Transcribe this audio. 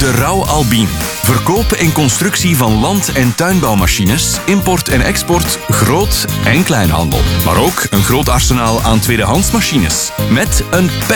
De Rauw Albien. Verkoop en constructie van land- en tuinbouwmachines, import en export, groot- en kleinhandel. Maar ook een groot arsenaal aan tweedehandsmachines. Met een